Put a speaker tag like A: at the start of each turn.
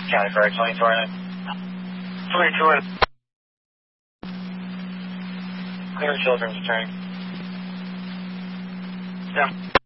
A: County Fire 22 right 22 right. Clear children's returning. Yeah.